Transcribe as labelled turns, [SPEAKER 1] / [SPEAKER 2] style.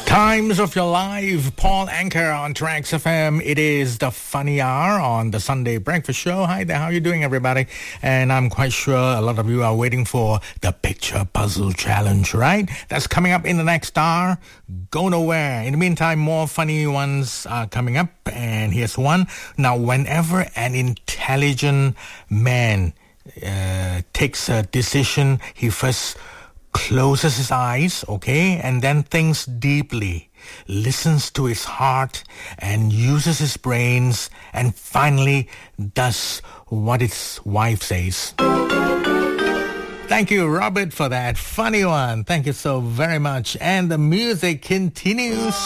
[SPEAKER 1] Times of your life, Paul Anker on Tracks FM. It is the funny hour on the Sunday Breakfast Show. Hi there, how are you doing, everybody? And I'm quite sure a lot of you are waiting for the Picture Puzzle Challenge, right? That's coming up in the next hour. Go nowhere. In the meantime, more funny ones are coming up. And here's one. Now, whenever an intelligent man takes a decision, he first closes his eyes, okay, and then thinks deeply, listens to his heart, and uses his brains, and finally does what his wife says. Thank you, Robert, for that funny one. Thank you so very much. And the music continues.